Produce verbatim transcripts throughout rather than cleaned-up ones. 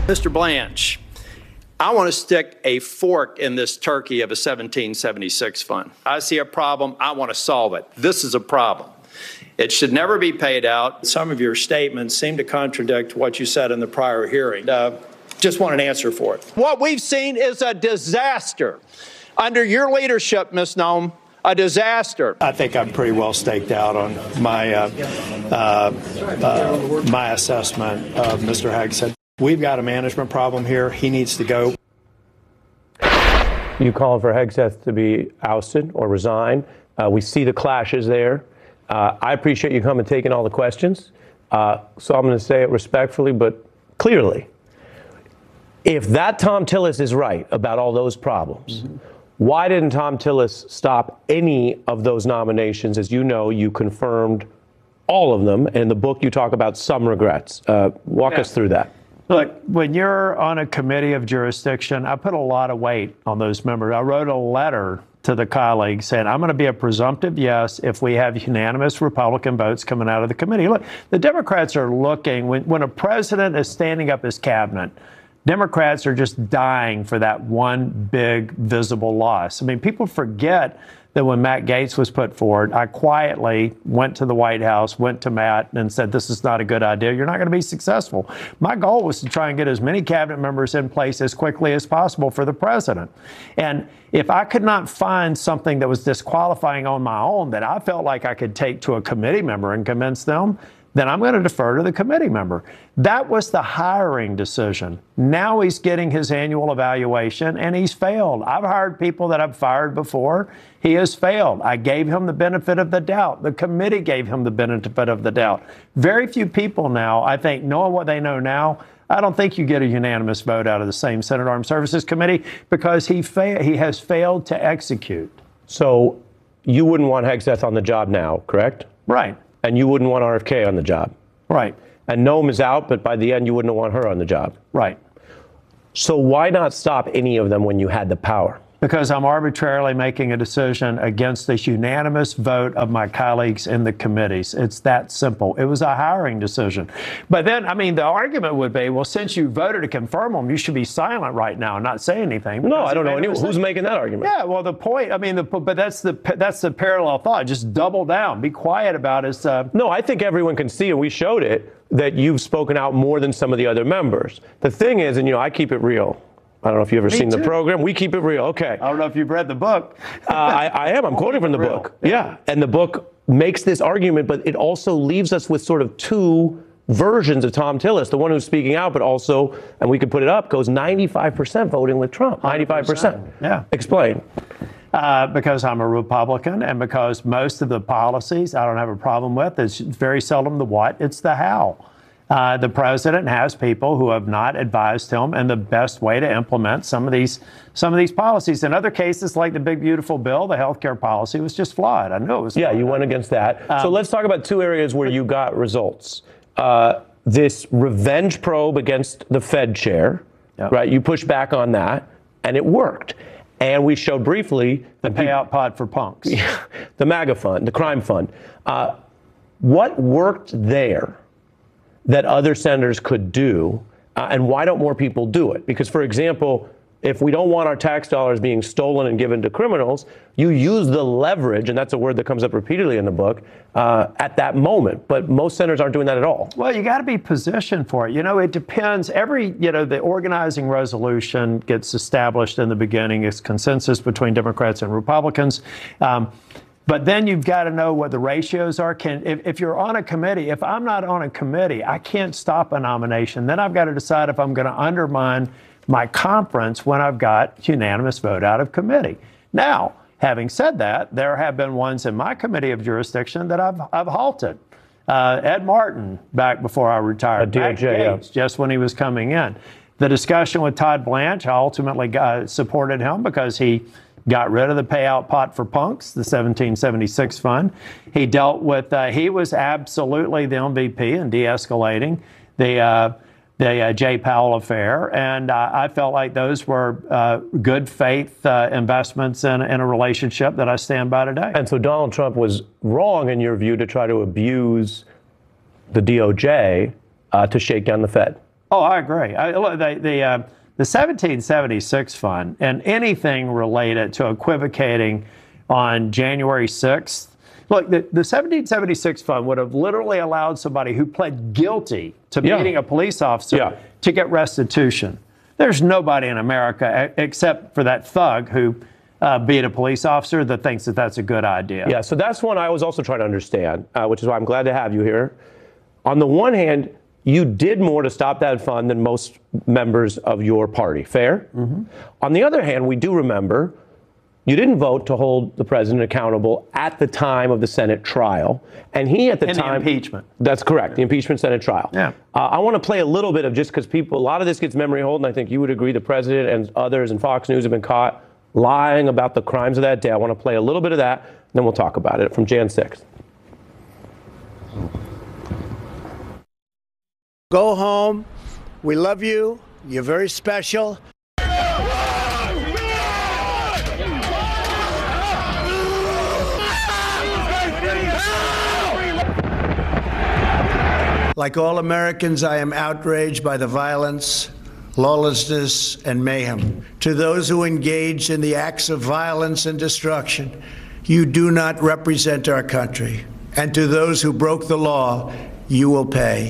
Mister Blanche, I want to stick a fork in this turkey of a seventeen seventy-six fund. I see a problem. I want to solve it. This is a problem. It should never be paid out. Some of your statements seem to contradict what you said in the prior hearing. Uh, just want an answer for it. What we've seen is a disaster. Under your leadership, Miz Noem, a disaster. I think I'm pretty well staked out on my uh, uh, uh, my assessment of Mister Hegseth. We've got a management problem here. He needs to go. You calling for Hegseth to be ousted or resign? Uh, we see the clashes there. Uh, I appreciate you coming and taking all the questions. Uh, so I'm going to say it respectfully, but clearly. If that Thom Tillis is right about all those problems, mm-hmm. why didn't Thom Tillis stop any of those nominations? As you know, you confirmed all of them. In the book, you talk about some regrets. Uh, walk yeah. us through that. Look, when you're on a committee of jurisdiction, I put a lot of weight on those members. I wrote a letter to the colleagues saying, I'm going to be a presumptive yes if we have unanimous Republican votes coming out of the committee. Look, the Democrats are looking, when, when a president is standing up his cabinet, Democrats are just dying for that one big visible loss. I mean, people forget that when Matt Gaetz was put forward, I quietly went to the White House, went to Matt and said, this is not a good idea. You're not going to be successful. My goal was to try and get as many cabinet members in place as quickly as possible for the president. And if I could not find something that was disqualifying on my own that I felt like I could take to a committee member and convince them, then I'm going to defer to the committee member. That was the hiring decision. Now he's getting his annual evaluation, and he's failed. I've hired people that I've fired before. He has failed. I gave him the benefit of the doubt. The committee gave him the benefit of the doubt. Very few people now, I think, knowing what they know now, I don't think you get a unanimous vote out of the same Senate Armed Services Committee because he fa- he has failed to execute. So you wouldn't want Hegseth on the job now, correct? Right. And you wouldn't want R F K on the job. Right. And Noem is out, but by the end, you wouldn't want her on the job. Right. So why not stop any of them when you had the power? Because I'm arbitrarily making a decision against the unanimous vote of my colleagues in the committees. It's that simple. It was a hiring decision. But then, I mean, the argument would be, well, since you voted to confirm them, you should be silent right now and not say anything. No, I don't know anyone. Who's making that argument? Yeah, well, the point, I mean, the, but that's the that's the parallel thought. Just double down. Be quiet about it. Uh, no, I think everyone can see, and we showed it, that you've spoken out more than some of the other members. The thing is, and, you know, I keep it real. I don't know if you've ever Me seen too. the program. We keep it real. Okay. I don't know if you've read the book. uh, I, I am. I'm we'll quoting from the real. book. Yeah. yeah. And the book makes this argument, but it also leaves us with sort of two versions of Thom Tillis, the one who's speaking out, but also, and we could put it up, goes ninety-five percent voting with Trump. ninety-five percent. Yeah. Explain. Uh, because I'm a Republican and because most of the policies I don't have a problem with. It's very seldom the what, it's the how. Uh, the president has people who have not advised him and the best way to implement some of these some of these policies. In other cases, like the big beautiful bill, the health care policy was just flawed. I knew it was. Yeah, flawed. You went against that. Um, so let's talk about two areas where you got results. Uh, this revenge probe against the Fed chair, yep. right? You pushed back on that, and it worked. And we showed briefly the payout pod for punks, the MAGA fund, the crime fund. Uh, what worked there that other senators could do, uh, and why don't more people do it? Because, for example, if we don't want our tax dollars being stolen and given to criminals, you use the leverage, and that's a word that comes up repeatedly in the book, uh, at that moment. But most senators aren't doing that at all. Well, you got to be positioned for it. You know, it depends. Every, you know, the organizing resolution gets established in the beginning. It's consensus between Democrats and Republicans. Um, But then you've got to know what the ratios are. Can if, if you're on a committee, if I'm not on a committee, I can't stop a nomination. Then I've got to decide if I'm going to undermine my conference when I've got unanimous vote out of committee. Now, having said that, there have been ones in my committee of jurisdiction that I've I've halted. Uh, Ed Martin, back before I retired, D O J, Gaetz, yeah. just when he was coming in. The discussion with Todd Blanche, I ultimately got, supported him because he got rid of the payout pot for punks, the seventeen seventy-six fund. He dealt with, uh, he was absolutely the M V P in de-escalating the uh, the uh, Jay Powell affair. And uh, I felt like those were uh, good faith uh, investments in, in a relationship that I stand by today. And so Donald Trump was wrong, in your view, to try to abuse the D O J uh, to shake down the Fed. Oh, I agree. I, look, the the, uh, the seventeen seventy-six fund and anything related to equivocating on January sixth. Look, the, the seventeen seventy-six fund would have literally allowed somebody who pled guilty to Yeah. beating a police officer Yeah. to get restitution. There's nobody in America except for that thug who uh, beat a police officer that thinks that that's a good idea. Yeah, so that's one I was also trying to understand, uh, which is why I'm glad to have you here. On the one hand, you did more to stop that fund than most members of your party. Fair? Mm-hmm. On the other hand, we do remember you didn't vote to hold the president accountable at the time of the Senate trial. And he at the In the time. impeachment. That's correct, the impeachment Senate trial. Yeah. Uh, I want to play a little bit of just because people, a lot of this gets memory hold, and I think you would agree the president and others and Fox News have been caught lying about the crimes of that day. I want to play a little bit of that, and then we'll talk about it from January sixth. Go home. We love you. You're very special. Like all Americans, I am outraged by the violence, lawlessness, and mayhem. To those who engaged in the acts of violence and destruction, you do not represent our country. And to those who broke the law, you will pay.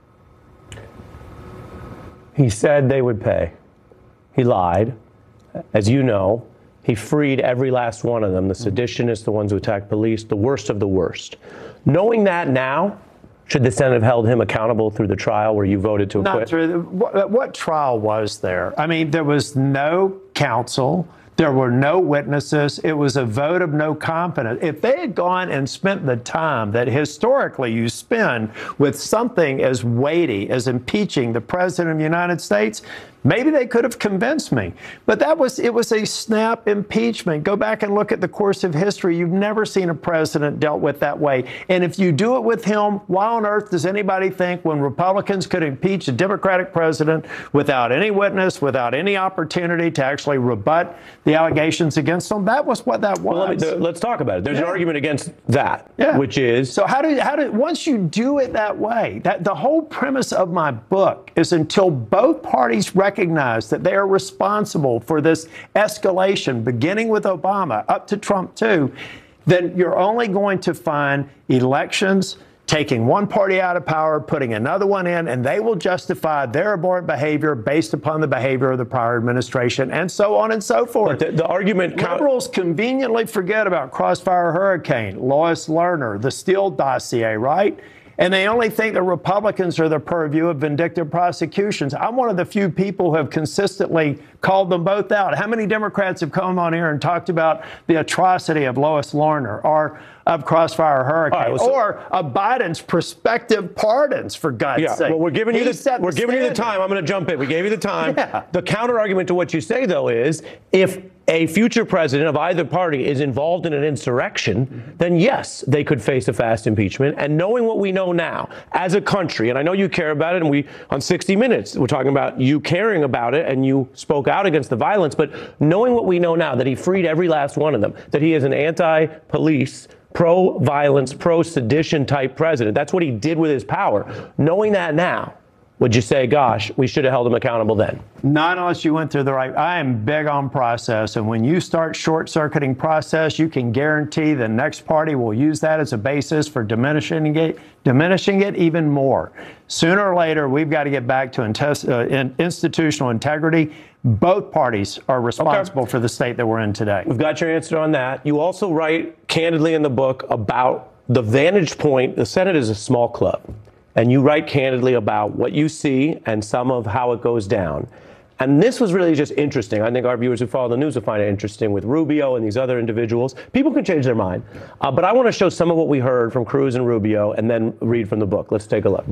He said they would pay. He lied. As you know, he freed every last one of them, the seditionists, the ones who attacked police, the worst of the worst. Knowing that now, should the Senate have held him accountable through the trial where you voted to acquit? Not through the, what, what trial was there? I mean, there was no counsel. There were no witnesses. It was a vote of no confidence. If they had gone and spent the time that historically you spend with something as weighty as impeaching the president of the United States, maybe they could have convinced me. But that was, it was a snap impeachment. Go back and look at the course of history. You've never seen a president dealt with that way. And if you do it with him, why on earth does anybody think when Republicans could impeach a Democratic president without any witness, without any opportunity to actually rebut the allegations against them? That was what that was. Well, let me, let's talk about it. There's Yeah. an argument against that, Yeah. which is... So how do how do once you do it that way, that the whole premise of my book is until both parties recognize that they are responsible for this escalation, beginning with Obama up to Trump too, then you're only going to find elections taking one party out of power, putting another one in, and they will justify their abhorrent behavior based upon the behavior of the prior administration, and so on and so forth. But the, the argument... Liberals conveniently forget about Crossfire Hurricane, Lois Lerner, the Steele dossier, right? And they only think the Republicans are the purview of vindictive prosecutions. I'm one of the few people who have consistently called them both out. How many Democrats have come on here and talked about the atrocity of Lois Lerner or of Crossfire Hurricane, All right, well, so- or of Biden's prospective pardons, for God's Yeah, sake? well, we're giving you He the set we're giving you the standard. time. I'm going to jump in. We gave you the time. Yeah. The counter argument to what you say, though, is if a future president of either party is involved in an insurrection, mm-hmm. then yes, they could face a fast impeachment. And knowing what we know now as a country, and I know you care about it, and we on sixty minutes we're talking about you caring about it, and you spoke out against the violence. But knowing what we know now, that he freed every last one of them, that he is an anti-police, pro-violence, pro-sedition type president. That's what he did with his power. Knowing that now, would you say, gosh, we should have held him accountable then? Not unless you went through the right. I am big on process. And when you start short-circuiting process, you can guarantee the next party will use that as a basis for diminishing it, diminishing it even more. Sooner or later, we've got to get back to intes- uh, in institutional integrity. Both parties are responsible okay. for the state that we're in today. We've got your answer on that. You also write candidly in the book about the vantage point. The Senate is a small club. And you write candidly about what you see and some of how it goes down. And this was really just interesting. I think our viewers who follow the news will find it interesting with Rubio and these other individuals. People can change their mind. Uh, but I want to show some of what we heard from Cruz and Rubio and then read from the book. Let's take a look.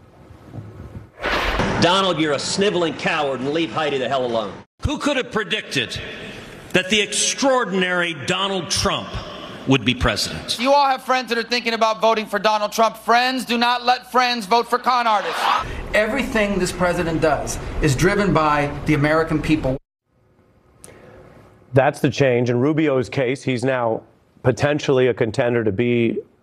Donald, you're a sniveling coward, and leave Heidi the hell alone. Who could have predicted that the extraordinary Donald Trump would be president? You all have friends that are thinking about voting for Donald Trump. Friends, do not let friends vote for con artists. Everything this president does is driven by the American people. That's the change. In Rubio's case, he's now potentially a contender to be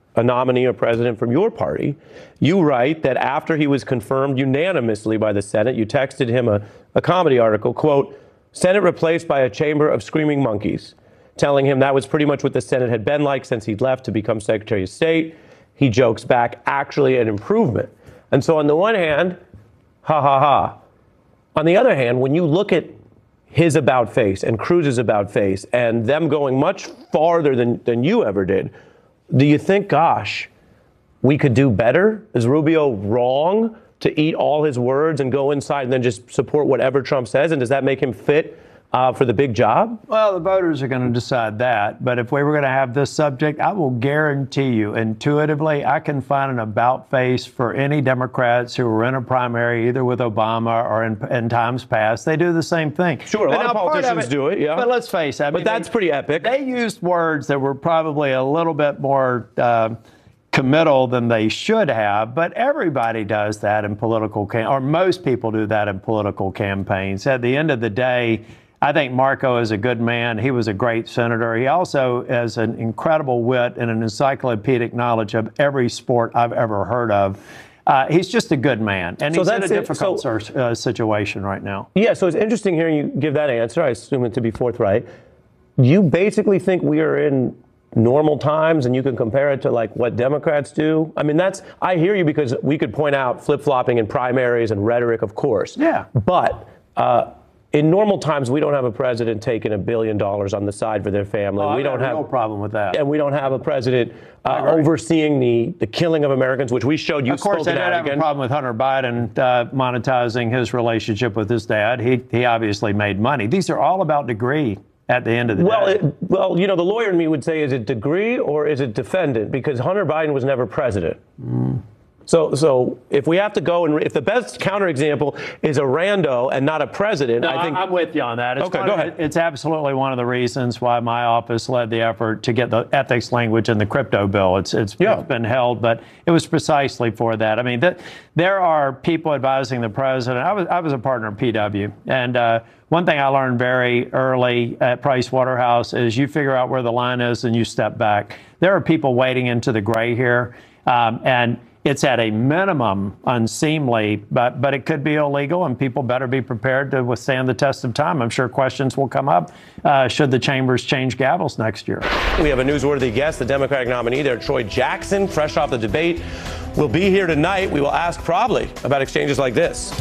a nominee or president from your party, you write that after he was confirmed unanimously by the Senate, you texted him a, a comedy article, quote, Senate replaced by a chamber of screaming monkeys, telling him that was pretty much what the Senate had been like since he'd left to become Secretary of State. He jokes back, actually an improvement. And so on the one hand, ha ha ha. On the other hand, when you look at his about face and Cruz's about face and them going much farther than, than you ever did, do you think, gosh, we could do better? Is Rubio wrong to eat all his words and go inside and then just support whatever Trump says? And does that make him fit uh, for the big job? Well, the voters are going to decide that. But if we were going to have this subject, I will guarantee you, intuitively, I can find an about face for any Democrats who were in a primary, either with Obama or in, in times past. They do the same thing. Sure, a But lot of now, part politicians it- do it, yeah. But let's face it. I But mean, that's they- pretty epic. They used words that were probably a little bit more uh, committal than they should have, but everybody does that in political cam- or most people do that in political campaigns. At the end of the day, I think Marco is a good man. He was a great senator. He also has an incredible wit and an encyclopedic knowledge of every sport I've ever heard of. Uh, he's just a good man, and So he's in a that's it. difficult So- sur- uh, situation right now. Yeah, so it's interesting hearing you give that answer. I assume it to be forthright. You basically think we are in normal times and you can compare it to like what Democrats do? I mean, that's, I hear you because we could point out flip-flopping in primaries and rhetoric, of course. Yeah. But uh, in normal times, we don't have a president taking a billion dollars on the side for their family. Oh, we I got don't a have real problem with that. And we don't have a president uh, overseeing the, the killing of Americans, which we showed you Of course, I spoken did out have a again. problem with Hunter Biden uh, monetizing his relationship with his dad. He he obviously made money. These are all about degree at the end of the Well, day. it, well, you know, the lawyer in me would say, is it degree or is it defendant? Because Hunter Biden was never president. Mm. So, so if we have to go and if the best counterexample is a rando and not a president, No, I think I'm with you on that. It's Okay, one go of- ahead. It's absolutely one of the reasons why my office led the effort to get the ethics language in the crypto bill. It's it's, Yeah. it's been held, but it was precisely for that. I mean, that, there are people advising the president. I was I was a partner at P W, and uh, one thing I learned very early at Price Waterhouse is you figure out where the line is and you step back. There are people wading into the gray here, um, and it's at a minimum unseemly, but but it could be illegal, and people better be prepared to withstand the test of time. I'm sure questions will come up uh, should the chambers change gavels next year. we have a newsworthy guest, the Democratic nominee there, Troy Jackson, fresh off the debate, will be here tonight. We will ask probably about exchanges like this.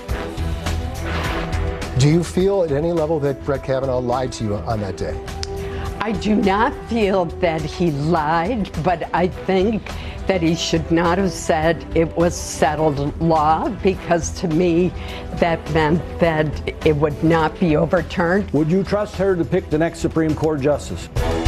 Do you feel at any level that Brett Kavanaugh lied to you on that day? I do not feel that he lied, but I think that he should not have said it was settled law, because to me that meant that it would not be overturned. Would you trust her to pick the next Supreme Court justice?